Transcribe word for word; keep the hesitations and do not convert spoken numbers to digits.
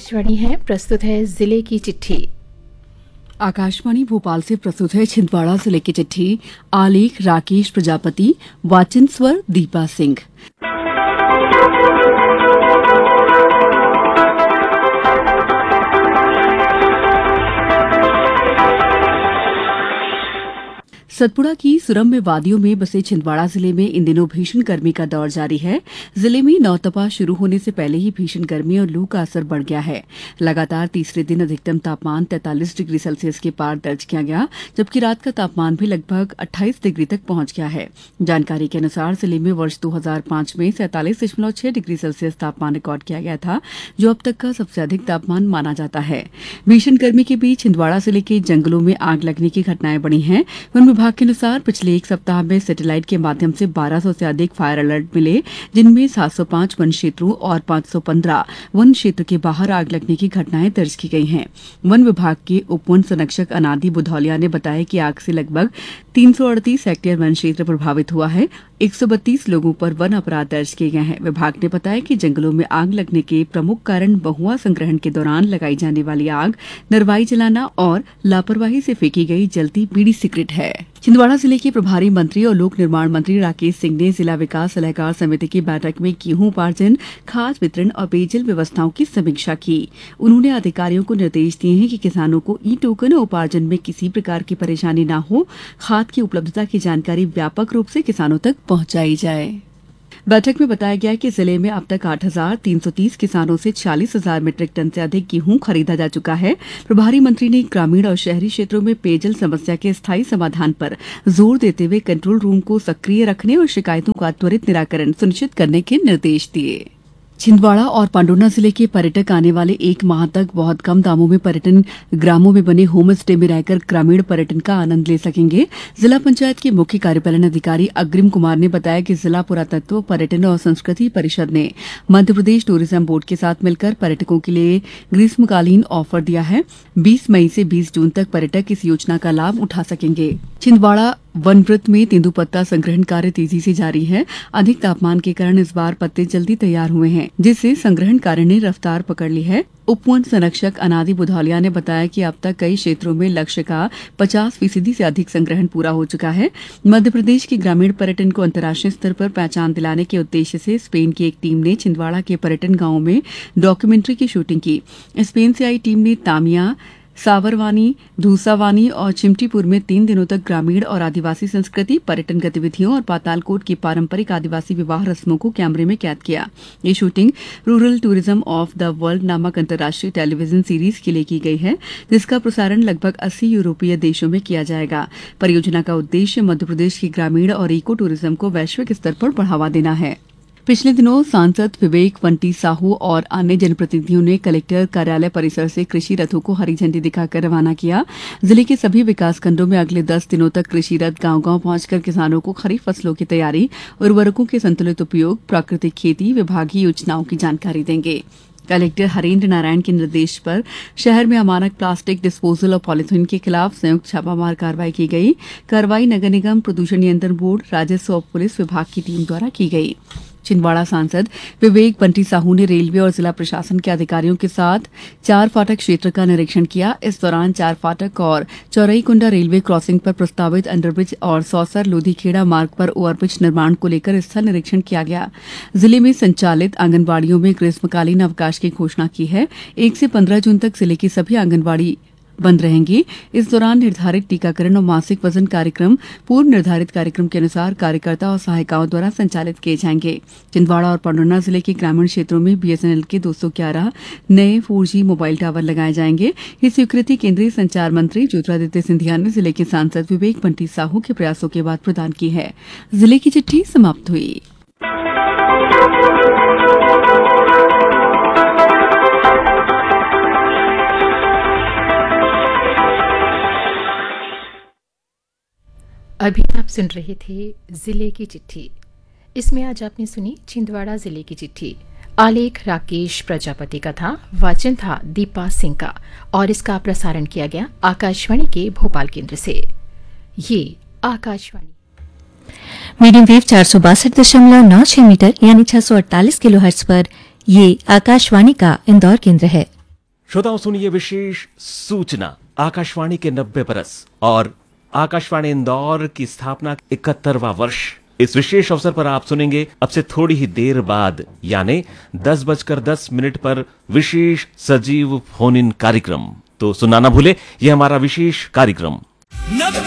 आकाशवाणी है, प्रस्तुत है जिले की चिट्ठी। आकाशवाणी भोपाल से प्रस्तुत है छिंदवाड़ा जिले की चिट्ठी। आलेख राकेश प्रजापति, वाचन स्वर दीपा सिंह। सतपुड़ा की सुरम्य वादियों में बसे छिंदवाड़ा जिले में इन दिनों भीषण गर्मी का दौर जारी है। जिले में नौतपा शुरू होने से पहले ही भीषण गर्मी और लू का असर बढ़ गया है। लगातार तीसरे दिन अधिकतम तापमान तैंतालीस डिग्री सेल्सियस के पार दर्ज किया गया, जबकि रात का तापमान भी लगभग अट्ठाईस डिग्री तक पहुंच गया है। जानकारी के अनुसार जिले में वर्ष दो हजार पांच में सैंतालीस दशमलव छह डिग्री सेल्सियस तापमान रिकॉर्ड किया गया था, जो अब तक का सबसे अधिक तापमान माना जाता है। भीषण गर्मी के बीच छिंदवाड़ा जिले के जंगलों में आग लगने की घटनाएं बढ़ी हैं। वन विभाग के अनुसार पिछले एक सप्ताह में सैटेलाइट के माध्यम से बारह सौ से अधिक फायर अलर्ट मिले, जिनमें सात सौ पांच वन क्षेत्रों और पांच सौ पंद्रह वन क्षेत्र के बाहर आग लगने की घटनाएं दर्ज की गई हैं। वन विभाग के उप वन संरक्षक अनादि बुधौलिया ने बताया कि आग से लगभग तीन सौ अड़तीस हेक्टेयर वन क्षेत्र प्रभावित हुआ है। एक सौ बत्तीस लोगों पर वन अपराध दर्ज किए गए हैं। विभाग ने बताया कि जंगलों में आग लगने के प्रमुख कारण बहुआ संग्रहण के दौरान लगाई जाने वाली आग, नरवाई जलाना और लापरवाही से फेंकी गई जलती बीड़ी सिगरेट है। छिंदवाड़ा जिले के प्रभारी मंत्री और लोक निर्माण मंत्री राकेश सिंह ने जिला विकास सलाहकार समिति की बैठक में गेहूं उपार्जन, खाद वितरण और पेयजल व्यवस्थाओं की समीक्षा की। उन्होंने अधिकारियों को निर्देश दिए हैं कि किसानों को ई टोकन और उपार्जन में किसी प्रकार की परेशानी न हो। खाद की उपलब्धता की जानकारी व्यापक रूप से किसानों तक पहुंचाई जाए। बैठक में बताया गया कि जिले में अब तक आठ हजार तीन सौ तीस किसानों से छियालीस हजार मीट्रिक टन से अधिक गेहूं खरीदा जा चुका है। प्रभारी मंत्री ने ग्रामीण और शहरी क्षेत्रों में पेयजल समस्या के स्थायी समाधान पर जोर देते हुए कंट्रोल रूम को सक्रिय रखने और शिकायतों का त्वरित निराकरण सुनिश्चित करने के निर्देश दिए। छिंदवाड़ा और पांडुर्ना जिले के पर्यटक आने वाले एक माह तक बहुत कम दामों में पर्यटन ग्रामों में बने होम स्टे में रहकर ग्रामीण पर्यटन का आनंद ले सकेंगे। जिला पंचायत के मुख्य कार्यपालन अधिकारी अग्रिम कुमार ने बताया कि जिला पुरातत्व, पर्यटन और संस्कृति परिषद ने मध्य प्रदेश टूरिज्म बोर्ड के साथ मिलकर पर्यटकों के लिए ग्रीष्मकालीन ऑफर दिया है। बीस मई से बीस जून तक पर्यटक इस योजना का लाभ उठा सकेंगे। छिंदवाड़ा वनवृत्त में तेंदुपत्ता संग्रहण कार्य तेजी से जारी है। अधिक तापमान के कारण इस बार पत्ते जल्दी तैयार हुए हैं, जिससे संग्रहण कार्य ने रफ्तार पकड़ ली है। उप वन संरक्षक अनादि बुधौलिया ने बताया कि अब तक कई क्षेत्रों में लक्ष्य का पचास फीसदी से अधिक संग्रहण पूरा हो चुका है। मध्य प्रदेश के ग्रामीण पर्यटन को अंतर्राष्ट्रीय स्तर पर पहचान दिलाने के उद्देश्य से स्पेन की एक टीम ने छिंदवाड़ा के पर्यटन गांवों में डॉक्यूमेंट्री की शूटिंग की। स्पेन से आई टीम ने तामिया, सावरवानी, धूसावानी और चिमटीपुर में तीन दिनों तक ग्रामीण और आदिवासी संस्कृति, पर्यटन गतिविधियों और पातालकोट की पारंपरिक आदिवासी विवाह रस्मों को कैमरे में कैद किया। ये shooting rural tourism of the world नामक अंतर्राष्ट्रीय टेलीविजन सीरीज के लिए की गई है, जिसका प्रसारण लगभग अस्सी यूरोपीय देशों में किया जाएगा। परियोजना का उद्देश्य मध्य प्रदेश के ग्रामीण और इको टूरिज्म को वैश्विक स्तर पर बढ़ावा देना है। पिछले दिनों सांसद विवेक वंटी साहू और अन्य जनप्रतिनिधियों ने कलेक्टर कार्यालय परिसर से कृषि रथों को हरी झंडी दिखाकर रवाना किया। जिले के सभी विकासखंडों में अगले दस दिनों तक कृषि रथ गांव-गांव पहुंचकर किसानों को खरीफ फसलों की तैयारी, उर्वरकों के संतुलित उपयोग, प्राकृतिक खेती, विभागीय योजनाओं की जानकारी देंगे। कलेक्टर हरेंद्र नारायण के निर्देश पर शहर में अमानक प्लास्टिक डिस्पोजल और पॉलीथीन के खिलाफ संयुक्त छापामार कार्रवाई की गई। कार्रवाई नगर निगम, प्रदूषण नियंत्रण बोर्ड, राजस्व और पुलिस विभाग की टीम द्वारा की गई। छिंदवाड़ा सांसद विवेक बंटी साहू ने रेलवे और जिला प्रशासन के अधिकारियों के साथ चार फाटक क्षेत्र का निरीक्षण किया। इस दौरान चार फाटक और चौरईकुंडा रेलवे क्रॉसिंग पर प्रस्तावित अंडरब्रिज और सौसर लोधीखेड़ा मार्ग पर ओवरब्रिज निर्माण को लेकर स्थल निरीक्षण किया गया। जिले में संचालित आंगनबाड़ियों में ग्रीष्मकालीन अवकाश की घोषणा की है। एक से पंद्रह जून तक जिले की सभी आंगनबाड़ी बंद रहेंगी। इस दौरान निर्धारित टीकाकरण और मासिक वजन कार्यक्रम पूर्व निर्धारित कार्यक्रम के अनुसार कार्यकर्ता और सहायिकाओं द्वारा संचालित किए जाएंगे। छिंदवाड़ा और पांडुर्ना जिले के ग्रामीण क्षेत्रों में बीएसएनएल के दो सौ ग्यारह नए फोर जी मोबाइल टावर लगाए जाएंगे। ये स्वीकृति केंद्रीय संचार मंत्री ज्योतिरादित्य सिंधिया ने जिले के सांसद विवेक बंटी साहू के प्रयासों के बाद प्रदान की है। जिले की चिट्ठी समाप्त हुई। अभी आप सुन रहे थे जिले की चिट्ठी। इसमें आज आपने सुनी छिंदवाड़ा जिले की चिट्ठी। आलेख राकेश प्रजापति का था, वाचन था दीपा सिंह का, और इसका प्रसारण किया गया आकाशवाणी के भोपाल केंद्र से। ये आकाशवाणी मीडियम वेव चार सौ बासठ दशमलव नौ छह मीटर यानी छह सौ अड़तालीस किलो हर्ट्ज पर ये आकाशवाणी का इंदौर केंद्र है। श्रोताओं सुनिए विशेष सूचना। आकाशवाणी के नब्बे बरस और आकाशवाणी इंदौर की स्थापना इकहत्तरवां वर्ष। इस विशेष अवसर पर आप सुनेंगे अब से थोड़ी ही देर बाद यानी दस बजकर दस मिनट पर विशेष सजीव फोन इन कार्यक्रम। तो सुनना ना भूले, यह हमारा विशेष कार्यक्रम।